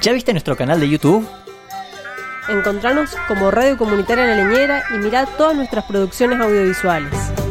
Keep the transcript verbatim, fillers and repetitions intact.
¿Ya viste nuestro canal de YouTube? Encontranos como Radio Comunitaria La Leñera y mirá todas nuestras producciones audiovisuales.